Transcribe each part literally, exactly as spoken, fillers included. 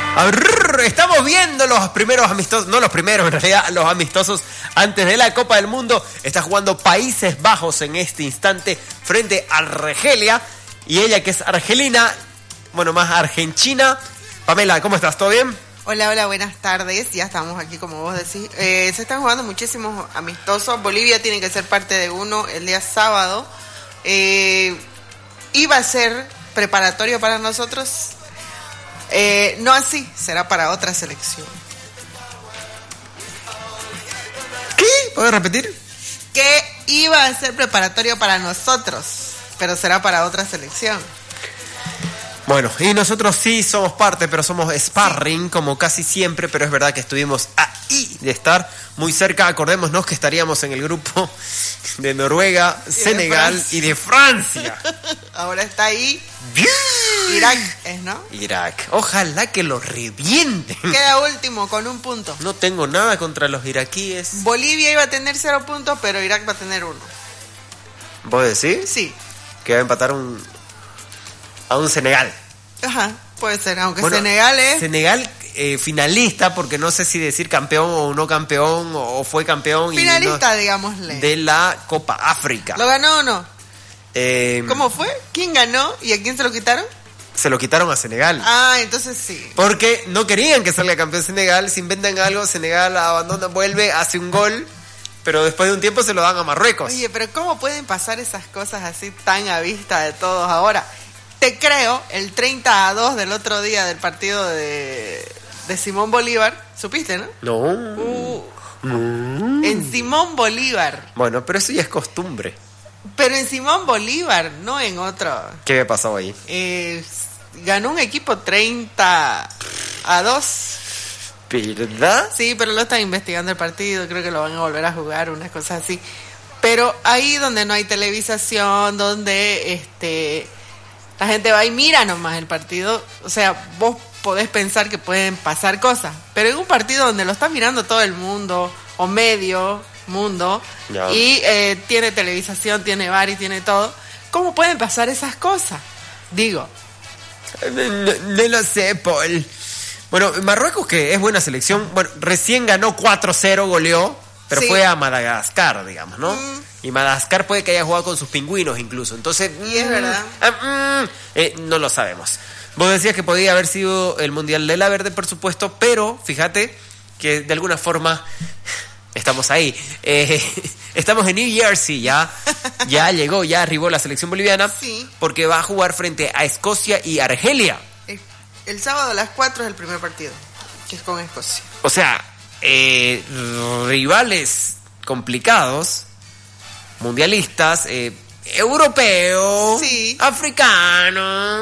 Arrr, estamos viendo los primeros amistosos, no los primeros en realidad, los amistosos antes de la Copa del Mundo. Está jugando Países Bajos en este instante frente a Argelia. Y ella, que es argelina, bueno, más argentina. Pamela, ¿cómo estás? ¿Todo bien? Hola, hola, buenas tardes. Ya estamos aquí, como vos decís. Eh, se están jugando muchísimos amistosos. Bolivia tiene que ser parte de uno el día sábado. Eh, iba a ser preparatorio para nosotros. Eh, no así, será para otra selección. ¿Qué? ¿Puedes repetir? Que iba a ser preparatorio para nosotros, pero será para otra selección. Bueno, y nosotros sí somos parte, pero somos sparring, sí, como casi siempre, pero es verdad que estuvimos ahí de estar muy cerca. Acordémonos que estaríamos en el grupo de Noruega, y Senegal de y de Francia. Ahora está ahí Irak, ¿es, no? Irak. Ojalá que los revienten. Queda último con un punto. No tengo nada contra los iraquíes. Bolivia iba a tener cero puntos, pero Irak va a tener uno. ¿Vos decís? Sí. Que va a empatar un... a un Senegal. Ajá, puede ser, aunque bueno, Senegal es... Senegal eh, finalista, porque no sé si decir campeón o no campeón, o fue campeón... Finalista, y no, digámosle. De la Copa África. ¿Lo ganó o no? Eh, ¿Cómo fue? ¿Quién ganó y a quién se lo quitaron? Se lo quitaron a Senegal. Ah, entonces sí. Porque no querían que salga campeón Senegal, se inventan algo, Senegal abandona, vuelve, hace un gol... Pero después de un tiempo se lo dan a Marruecos. Oye, pero ¿cómo pueden pasar esas cosas así tan a vista de todos ahora? Te creo, el treinta a dos del otro día del partido de, de Simón Bolívar, ¿supiste, no? No. Uh, no. En Simón Bolívar. Bueno, pero eso ya es costumbre. Pero en Simón Bolívar, no en otro. ¿Qué había pasado ahí? Eh, ganó un equipo treinta a dos. ¿Verdad? Sí, pero lo están investigando el partido, creo que lo van a volver a jugar, unas cosas así. Pero ahí donde no hay televisación, donde este la gente va y mira nomás el partido, o sea, vos podés pensar que pueden pasar cosas, pero en un partido donde lo está mirando todo el mundo, o medio mundo, ya. y eh, tiene televisación, tiene bar y tiene todo, ¿cómo pueden pasar esas cosas? Digo. No, no, no lo sé, Paul. Bueno, Marruecos, que es buena selección, bueno, recién ganó cuatro cero, goleó, pero sí. Fue a Madagascar, digamos, ¿no? Mm. Y Madagascar puede que haya jugado con sus pingüinos incluso, entonces... Y es verdad. Mm, mm, eh, no lo sabemos. Vos decías que podía haber sido el Mundial de la Verde, por supuesto, pero fíjate que de alguna forma estamos ahí. Eh, estamos en New Jersey, ya, ya llegó, ya arribó la selección boliviana, sí. Porque va a jugar frente a Escocia y Argelia. El sábado a las cuatro es el primer partido, que es con Escocia. O sea, eh, rivales complicados, mundialistas, eh, europeos, sí. Africanos,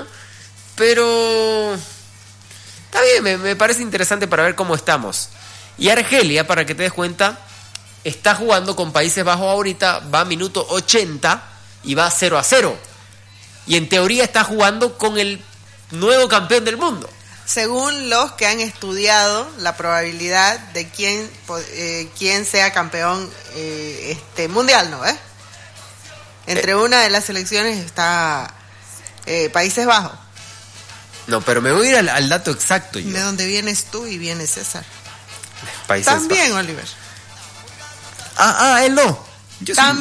pero está bien, me, me parece interesante para ver cómo estamos. Y Argelia, para que te des cuenta, está jugando con Países Bajos ahorita, va a minuto ochenta y va cero a cero. Y en teoría está jugando con el nuevo campeón del mundo. Según los que han estudiado la probabilidad de quién, eh, quién sea campeón eh, este mundial, ¿no ves? Entre eh. una de las selecciones está eh, Países Bajos. No, pero me voy a ir al, al dato exacto. Yo. De donde vienes tú y viene César. Países También, Bajos. Oliver. Ah, ah, él no. Yo soy